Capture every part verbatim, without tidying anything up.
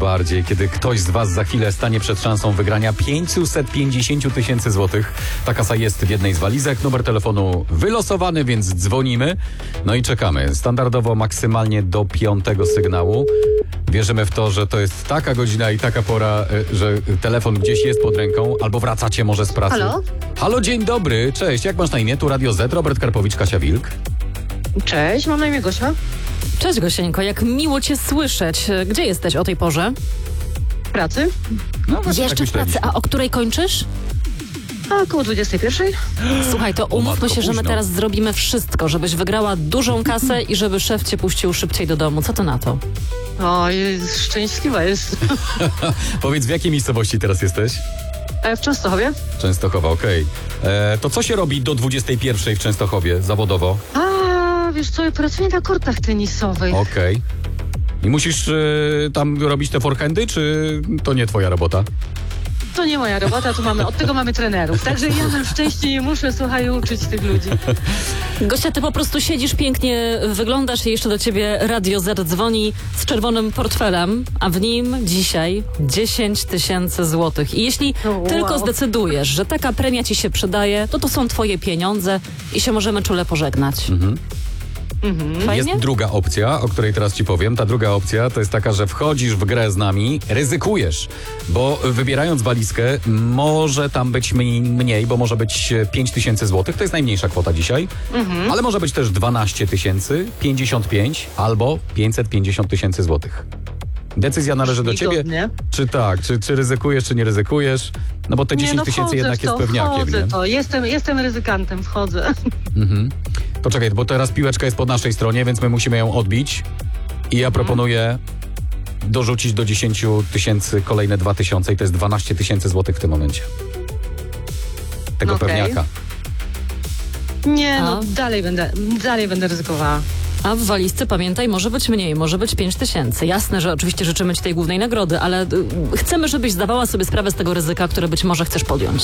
najbardziej, kiedy ktoś z was za chwilę stanie przed szansą wygrania pięćset pięćdziesiąt tysięcy złotych. Ta kasa jest w jednej z walizek. Numer telefonu wylosowany, więc dzwonimy. No i czekamy. Standardowo maksymalnie do piątego sygnału. Wierzymy w to, że to jest taka godzina i taka pora, że telefon gdzieś jest pod ręką, albo wracacie może z pracy. Halo? Halo, dzień dobry. Cześć, jak masz na imię? Tu Radio Z, Robert Karpowicz, Kasia Wilk. Cześć, mam na imię Gosia. Cześć Gosieńko, jak miło cię słyszeć. Gdzie jesteś o tej porze? W pracy. No, właśnie Jeszcze tak w pracy, myśleliśmy. a o której kończysz? A około dwudziestej pierwszej. Słuchaj, to umówmy matko, się, że my późno. teraz zrobimy wszystko, żebyś wygrała dużą kasę i żeby szef cię puścił szybciej do domu. Co ty na to? O, jest szczęśliwa jest. Powiedz, w jakiej miejscowości teraz jesteś? E, w Częstochowie. Częstochowa, okej. E, To co się robi do dwudziestej pierwszej w Częstochowie zawodowo? A, wiesz co, ja pracuję na kortach tenisowych. Okej. I musisz e, tam robić te forehandy, czy to nie twoja robota? To nie moja robota, tu mamy, od tego mamy trenerów. Także ja na szczęście nie muszę, słuchaj, uczyć tych ludzi. Gosia, ty po prostu siedzisz pięknie, wyglądasz i jeszcze do ciebie Radio Z dzwoni z czerwonym portfelem, a w nim dzisiaj dziesięć tysięcy złotych. I jeśli O, wow. tylko zdecydujesz, że taka premia ci się przydaje, to to są twoje pieniądze i się możemy czule pożegnać. Mhm. Fajnie? Jest druga opcja, o której teraz ci powiem. Ta druga opcja to jest taka, że wchodzisz w grę z nami, ryzykujesz, bo wybierając walizkę może tam być mniej, mniej bo może być pięć tysięcy złotych, to jest najmniejsza kwota dzisiaj, Mhm. ale może być też dwanaście tysięcy, pięćdziesiąt pięć albo pięćset pięćdziesiąt tysięcy złotych. Decyzja należy do Brzmi ciebie. godnie. Czy tak, czy, czy ryzykujesz, czy nie ryzykujesz? No bo te Nie, dziesięć no tysięcy wchodzę jednak w jest to, pewniakiem, wchodzę nie? to. Jestem, jestem ryzykantem, wchodzę. Mhm. Poczekaj, bo teraz piłeczka jest po naszej stronie, więc my musimy ją odbić. I ja proponuję dorzucić do dziesięć tysięcy kolejne dwa tysiące i to jest dwanaście tysięcy złotych w tym momencie. Tego Okej. pewniaka. Nie, no A? dalej będę, dalej będę ryzykowała. A w walizce, pamiętaj, może być mniej, może być pięć tysięcy. Jasne, że oczywiście życzymy ci tej głównej nagrody, ale y, chcemy, żebyś zdawała sobie sprawę z tego ryzyka, które być może chcesz podjąć.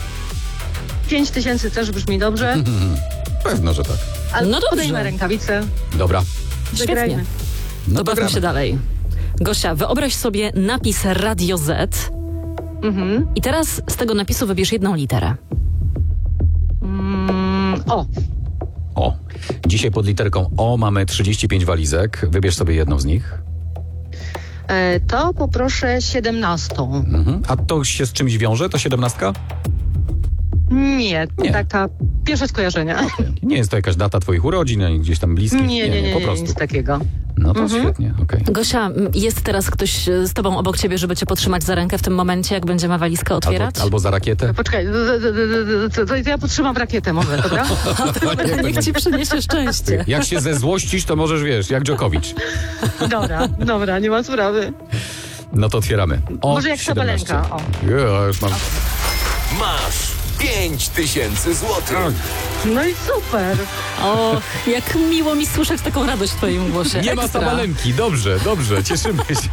Pięć tysięcy też brzmi dobrze, Pewno, że tak. ale No dobrze. podejmę rękawice. Dobra. Świetnie. Zagrajmy. No To bawmy gramy. się dalej. Gosia, wyobraź sobie napis Radio Z Mhm. i teraz z tego napisu wybierz jedną literę. Mm, o, O, dzisiaj pod literką O mamy trzydzieści pięć walizek. Wybierz sobie jedną z nich. e, to poproszę siedemnastą. Mhm. A to się z czymś wiąże, to siedemnastka? Nie, Nie. taka pierwsze skojarzenia. Nie jest to jakaś data twoich urodzin, ani gdzieś tam bliskich? Nie, nie, nie, po nie, prostu. nic takiego. No to świetnie, okej. Gosia, m, jest teraz ktoś e, z tobą obok ciebie, żeby cię podtrzymać za rękę w tym momencie, jak będziemy walizkę otwierać? Albo, albo za rakietę. Poczekaj, d- d- d- d- d- to ja podtrzymam rakietę może, dobra? Niech ci przyniesie szczęście. Jak się zezłościsz, to możesz, wiesz, jak Dżokowicz. Dobra, dobra, nie ma sprawy. No to otwieramy. O, Może jak siedemnaście. Sabalenka, o. Ja już mam... Masz pięć tysięcy złotych. No i super. O, jak miło mi słyszeć taką radość w twoim głosie. Nie ma Ekstra. Sabalenki, dobrze, dobrze, cieszymy się.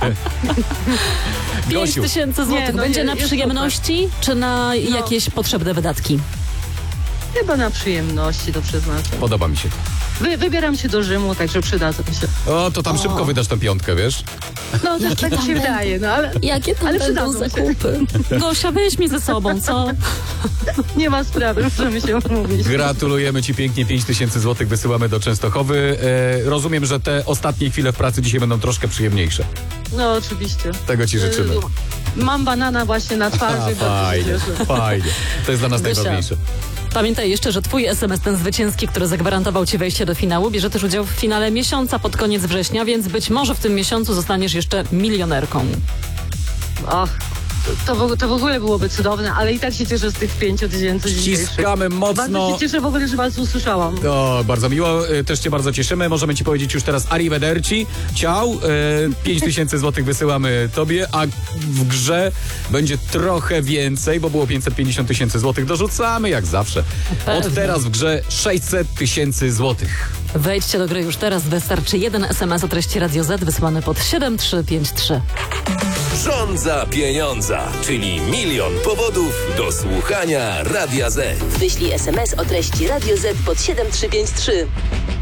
pięć Gosiu, tysięcy złotych. Nie, no Będzie nie, na jest przyjemności, czy na jakieś potrzebne wydatki? Chyba na przyjemności to przeznaczę. podoba mi się. Wy, wybieram się do Rzymu, także przydadzą mi się. O, to tam szybko wydasz tę piątkę, wiesz? No, tak, tak mi się wydaje, no ale Jakie tam Ale będą przydadzą się. zakupy? Gosia, weź mi ze sobą, co? nie ma sprawy, możemy się umówić. Gratulujemy ci pięknie, pięć tysięcy złotych wysyłamy do Częstochowy. E, rozumiem, że te ostatnie chwile w pracy dzisiaj będą troszkę przyjemniejsze. No, oczywiście. Tego ci życzymy. Mam banana właśnie na A, twarzy. bardzo się fajnie, cieszę. fajnie. To jest dla nas Gosia. najważniejsze. Pamiętaj jeszcze, że twój es em es, ten zwycięski, który zagwarantował ci wejście do finału, bierze też udział w finale miesiąca pod koniec września, więc być może w tym miesiącu zostaniesz jeszcze milionerką. Och, to, w- to w ogóle byłoby cudowne, ale i tak się cieszę z tych pięciu tysięcy dzisiejszych. Ściskamy Bardzo mocno. się cieszę w ogóle, że was usłyszałam. O, bardzo miło, y, też cię bardzo cieszymy. Możemy ci powiedzieć już teraz arrivederci, ciao, y, pięć tysięcy złotych wysyłamy tobie, a w grze będzie trochę więcej, bo było pięćset pięćdziesiąt tysięcy złotych. Dorzucamy jak zawsze. Od Pewnie. teraz w grze sześćset tysięcy złotych. Wejdźcie do gry już teraz, wystarczy jeden es em es o treści Radio Z wysłany pod siedem trzy pięć trzy. Żądza pieniądza, czyli milion powodów do słuchania Radia Z. Wyślij es em es o treści Radio Z pod siedem trzy pięć trzy.